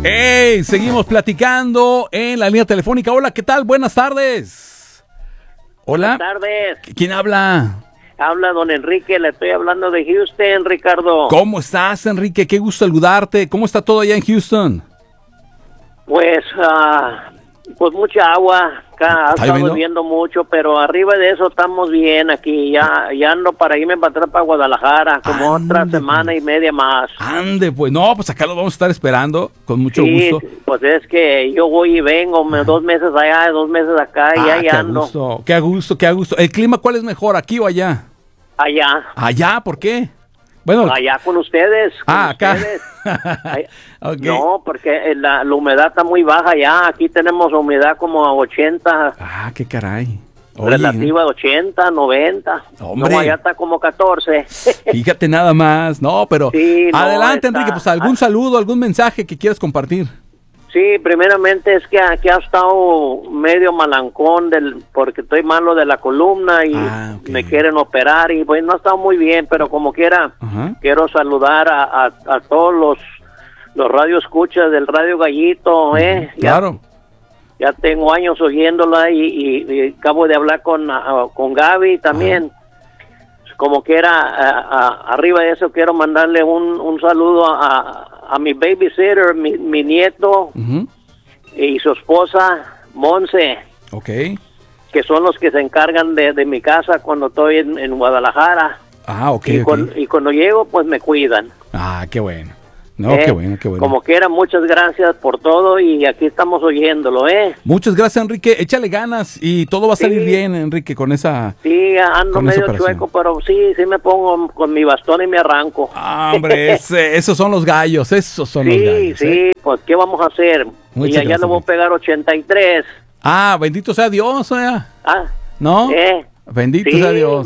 ¡Hey! Seguimos platicando en la línea telefónica. Hola, ¿qué tal? Buenas tardes. Hola. Buenas tardes. ¿Quién habla? Habla don Enrique, le estoy hablando de Houston, Ricardo. ¿Cómo estás, Enrique? Qué gusto saludarte. ¿Cómo está todo allá en Houston? Pues mucha agua, acá ha estado lloviendo mucho, pero arriba de eso estamos bien aquí, ya ando para irme para atrás para Guadalajara, como otra semana y media más. Ande, pues, no, pues acá lo vamos a estar esperando, con mucho gusto. Pues es que yo voy y vengo, 2 meses allá, 2 meses acá, y ahí ando. Qué a gusto. ¿El clima cuál es mejor, aquí o allá? Allá. ¿Allá? ¿Por qué? Bueno, allá con ustedes. Acá. Okay. No, porque la humedad está muy baja ya. Aquí tenemos humedad como a 80. Qué caray. Relativa a 80, 90. Hombre. No, allá está como 14. Fíjate nada más. No, pero sí, adelante, Enrique, pues algún saludo, algún mensaje que quieras compartir. Sí, primeramente es que aquí ha estado medio malancón porque estoy malo de la columna y me quieren operar y pues no ha estado muy bien, pero como quiera, quiero saludar a todos los radioescuchas del Radio Gallito, Claro. Ya tengo años oyéndola y acabo de hablar con Gaby también. Como quiera, arriba de eso quiero mandarle un saludo a mi babysitter, mi nieto y su esposa, Monse. Okay. Que son los que se encargan de mi casa cuando estoy en Guadalajara. Y cuando llego, pues me cuidan. Qué bueno. No, qué bueno. Como quiera, muchas gracias por todo y aquí estamos oyéndolo, Muchas gracias, Enrique. Échale ganas y todo va a salir bien, Enrique, con esa. Sí, ando medio chueco, pero sí me pongo con mi bastón y me arranco. Hombre, esos son los gallos, los gallos. Sí, pues ¿qué vamos a hacer? Y allá le voy a pegar 83. Bendito sea Dios, ¿no? Bendito sea Dios.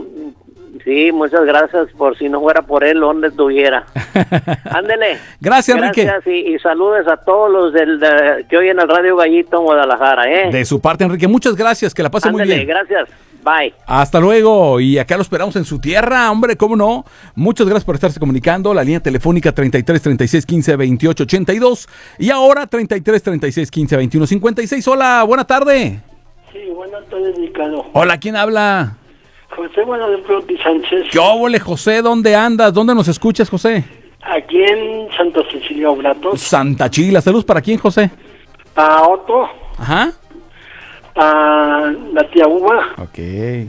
Sí, muchas gracias, por si no fuera por él, donde estuviera. Ándele. Gracias, Enrique. Y saludos a todos los que oyen el Radio Gallito en Guadalajara, De su parte, Enrique, muchas gracias, que la pase muy bien. Gracias, bye. Hasta luego, y acá lo esperamos en su tierra, hombre, ¿cómo no? Muchas gracias por estarse comunicando, la línea telefónica 33 36 15 28 82, y ahora 33 36 15 21 56. Hola, buena tarde. Sí, buenas tardes, Ricardo. Hola, ¿quién habla? José Guadalupe Sánchez. ¿Qué óvole, José? ¿Dónde andas? ¿Dónde nos escuchas, José? Aquí en Santa Cecilia Oblatos. Santa Chila. ¿Saludos para quién, José? A Otto. Ajá. A la tía Uva. Ok.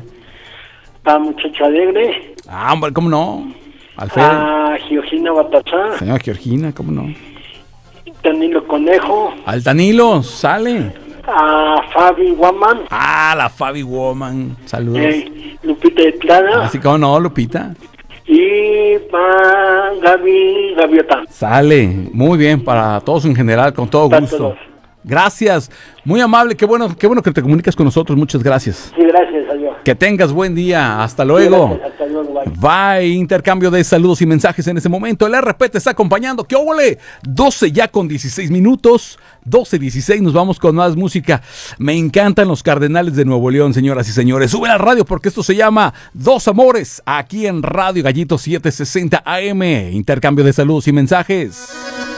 A Muchacho Alegre. Hombre, ¿cómo no? Alfredo. A Georgina Batazá. Señora Georgina, ¿cómo no? Danilo Conejo. Al Danilo, sale. A Fabi Woman. La Fabi Woman. Saludos. Lupita de Plana. Así como no, Lupita. Y para Gaby Gaviota. Sale. Muy bien, para todos en general, con todo gusto. Todos. Gracias. Muy amable, qué bueno que te comunicas con nosotros. Muchas gracias. Sí, gracias, adiós. Que tengas buen día. Hasta luego. Sí, gracias, hasta luego, bye. Bye. Intercambio de saludos y mensajes en ese momento. El RP te está acompañando. ¡Qué óvole! 12 ya con 16 minutos. 12:16, nos vamos con más música. Me encantan los Cardenales de Nuevo León, señoras y señores. Sube la radio porque esto se llama Dos Amores, aquí en Radio Gallito 760 AM. Intercambio de saludos y mensajes.